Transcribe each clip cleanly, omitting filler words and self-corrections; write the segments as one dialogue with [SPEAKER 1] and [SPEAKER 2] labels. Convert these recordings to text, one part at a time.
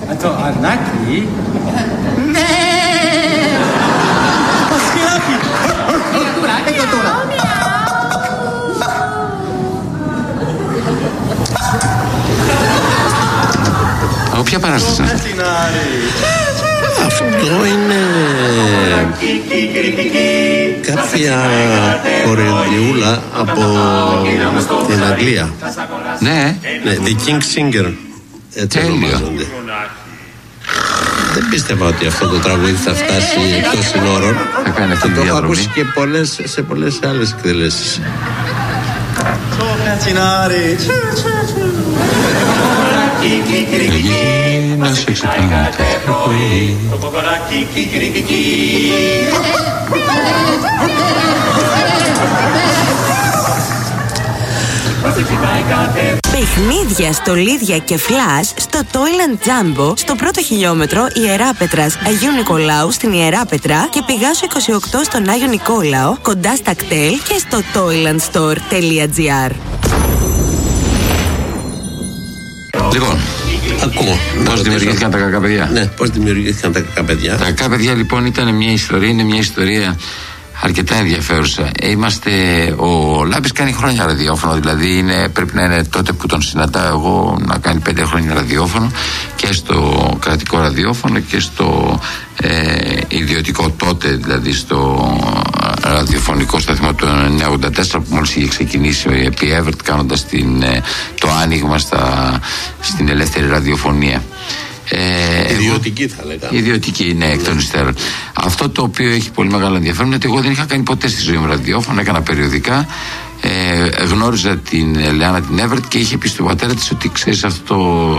[SPEAKER 1] Το Ανάκλη.
[SPEAKER 2] Ναι!
[SPEAKER 1] Πασχεράκι. Εδώ τώρα.
[SPEAKER 3] Από ποια παράσταση?
[SPEAKER 4] Αυτό είναι κάποια κορεδιούλα από την Αγγλία.
[SPEAKER 3] Ναι.
[SPEAKER 4] The King Singer. Έτσι ονομάζονται. Δεν πίστευα ότι αυτό το τραγούδι θα φτάσει εκτός συνόρων.
[SPEAKER 3] Θα
[SPEAKER 4] το έχω ακούσει και σε πολλές άλλες εκδηλώσεις.
[SPEAKER 3] Να σε ξυπνάμε κάθε πρωί.
[SPEAKER 5] Παιχνίδια, στολίδια και φλάς στο Toyland Jumbo στο πρώτο χιλιόμετρο Ιεράπετρας Αγίου Νικολάου στην Ιεράπετρα και Πηγάσου 28 στον Άγιο Νικόλαο κοντά στα κτέλ και στο toylandstore.gr.
[SPEAKER 3] Λοιπόν,
[SPEAKER 4] ακούω.
[SPEAKER 3] πώς δημιουργήθηκαν τα κακά παιδιά?
[SPEAKER 4] Ναι, πώς δημιουργήθηκαν τα κακά παιδιά.
[SPEAKER 3] Τα κακά παιδιά λοιπόν είναι μια ιστορία αρκετά ενδιαφέρουσα. Ο Λάμπης κάνει χρόνια ραδιόφωνο, δηλαδή πρέπει να είναι τότε που τον συναντάω εγώ να κάνει 5 χρόνια ραδιόφωνο και στο κρατικό ραδιόφωνο και στο ιδιωτικό τότε, δηλαδή στο ραδιοφωνικό σταθμό του 1984 που μόλις είχε ξεκινήσει επί Εύερτ κάνοντας το άνοιγμα στην ελεύθερη ραδιοφωνία.
[SPEAKER 4] Ιδιωτική θα λέγαμε.
[SPEAKER 3] Ιδιωτική, ναι, εκ των υστέρων. Αυτό το οποίο έχει πολύ μεγάλο ενδιαφέρον είναι ότι εγώ δεν είχα κάνει ποτέ στη ζωή μου ραδιόφωνο, έκανα περιοδικά. Γνώριζα την Ελεάνα την Εύερτ και είχε πει στον πατέρα της ότι ξέρεις αυτό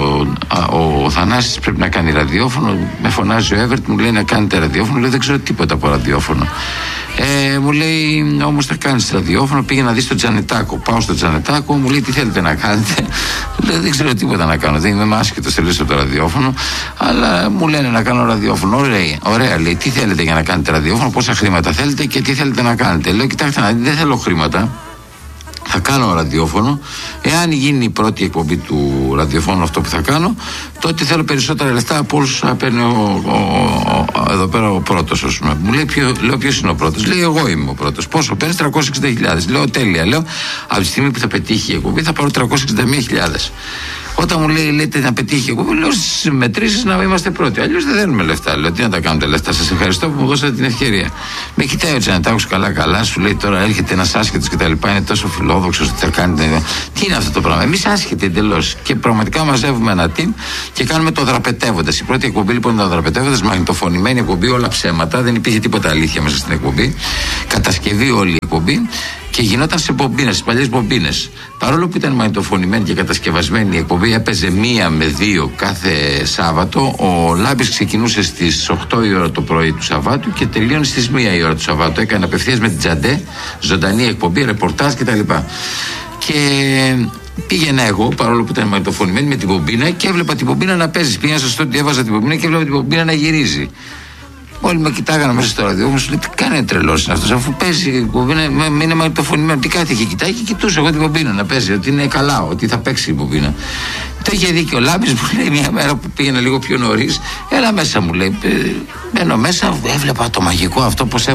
[SPEAKER 3] ο Θανάσης πρέπει να κάνει ραδιόφωνο. Με φωνάζει ο Εύερτ, μου λέει να κάνετε ραδιόφωνο. Λέω δεν ξέρω τίποτα από ραδιόφωνο. Μου λέει όμως θα κάνεις ραδιόφωνο, πήγε να δεις τον Τζανετάκο. Πάω στον Τζανετάκο, μου λέει τι θέλετε να κάνετε. Λέω δεν ξέρω τίποτα να κάνω, δεν είμαι άσχετος τελείως από το ραδιόφωνο, αλλά μου λένε να κάνω ραδιόφωνο. Ωραία, λέει, τι θέλετε για να κάνετε ραδιόφωνο, πόσα χρήματα θέλετε και τι θέλετε να κάνετε. Λέω κοιτάξτε, δεν θέλω χρήματα. Θα κάνω ραδιόφωνο. Εάν γίνει η πρώτη εκπομπή του ραδιοφώνου αυτό που θα κάνω, τότε θέλω περισσότερα λεφτά από όλους θα παίρνει εδώ πέρα ο πρώτος, ας πούμε. Μου λέει, λέω ποιος είναι ο πρώτος? Λέει εγώ είμαι ο πρώτος. Πόσο παίρνεις? 360.000. Λέω τέλεια. Λέω από τη στιγμή που θα πετύχει η εκπομπή θα πάρω 361.000. Όταν μου λέτε να πετύχει εγώ, λέω στις μετρήσεις να είμαστε πρώτοι. Αλλιώς δεν δίνουμε λεφτά. Λέω τι να τα κάνετε λεφτά. Σας ευχαριστώ που μου δώσατε την ευκαιρία. Με κοιτάει ο Τζανετάκος καλά, σου λέει τώρα έρχεται ένας άσχετος και τα λοιπά. Είναι τόσο φιλόδοξος ότι θα κάνετε. Τι είναι αυτό το πράγμα? Εμείς άσχετοι εντελώς. Και πραγματικά μαζεύουμε ένα team και κάνουμε το Δραπετεύοντας. Η πρώτη εκπομπή λοιπόν ήταν το Δραπετεύοντας, μαγνητοφωνημένη εκπομπή, όλα ψέματα. Δεν υπήρχε τίποτα αλήθεια μέσα στην εκπομπή. Κατασκευή όλη η εκπομπή. Και γινόταν σε μπομπίνες, στις παλιές μπομπίνες. Παρόλο που ήταν μαγνητοφωνημένη και κατασκευασμένη η εκπομπή, έπαιζε 1 με 2 κάθε Σάββατο. Ο Λάμπης ξεκινούσε στις 8 η ώρα το πρωί του Σαββάτου και τελείωνε στις 1 η ώρα του Σαββάτου. Έκανε απευθείας με την Τζαντέ, ζωντανή εκπομπή, ρεπορτάζ κτλ. Και πήγαινα εγώ, παρόλο που ήταν μαγνητοφωνημένη, με την μπομπίνα και έβλεπα την μπομπίνα να παίζει. Πήγαινα στο στούντιο, έβαζα την μπομπίνα και έβλεπα την μπομπίνα να γυρίζει. Όλοι με κοιτάγανε μέσα στο ραδιόφωνο, σου λέει τι κάνει τρελός είναι αυτός, αφού παίζει η μπομπίνα, είναι μαγνητοφωνημένο. Τι κάτι είχε κοιτάει και κοιτούσα εγώ την μπομπίνα να παίζει, ότι είναι καλά, ότι θα παίξει η μπομπίνα. Το είχε δίκιο ο Λάμπης, μου λέει μια μέρα που πήγαινα λίγο πιο νωρίς, έλα μέσα μου λέει. Μπαίνω μέσα, έβλεπα το μαγικό αυτό, πως